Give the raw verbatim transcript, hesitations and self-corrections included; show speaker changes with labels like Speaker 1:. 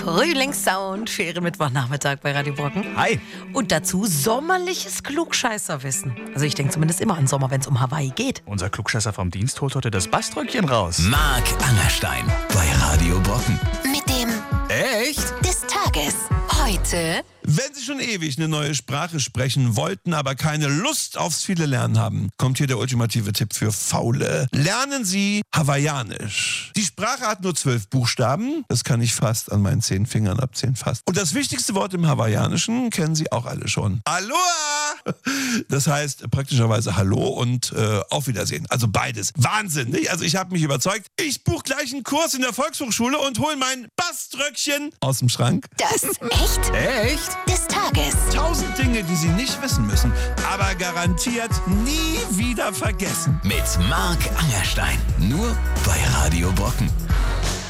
Speaker 1: Frühlingssound für Ihren Mittwochnachmittag bei Radio Brocken.
Speaker 2: Hi.
Speaker 1: Und dazu sommerliches Klugscheißerwissen. Also ich denke zumindest immer an Sommer, wenn es um Hawaii geht.
Speaker 2: Unser Klugscheißer vom Dienst holt heute das Baströckchen raus.
Speaker 3: Marc Angerstein bei Radio Brocken.
Speaker 1: Mit dem
Speaker 3: Echt?
Speaker 1: des Tages. Heute
Speaker 4: Wenn Sie schon ewig eine neue Sprache sprechen wollten, aber keine Lust aufs viele Lernen haben, kommt hier der ultimative Tipp für Faule. Lernen Sie Hawaiianisch. Die Sprache hat nur zwölf Buchstaben. Das kann ich fast an meinen zehn Fingern abzählen, fast. Und das wichtigste Wort im Hawaiianischen kennen Sie auch alle schon. Aloha! Das heißt praktischerweise Hallo und äh, Auf Wiedersehen. Also beides. Wahnsinn, nicht? Also ich habe mich überzeugt. Ich buche gleich einen Kurs in der Volkshochschule und hole mein Baströckchen aus dem Schrank.
Speaker 1: das Echt
Speaker 3: Echt?
Speaker 1: des Tages.
Speaker 4: Tausend Dinge, die Sie nicht wissen müssen, aber garantiert nie wieder vergessen.
Speaker 3: Mit Marc Angerstein. Nur bei Radio Brocken.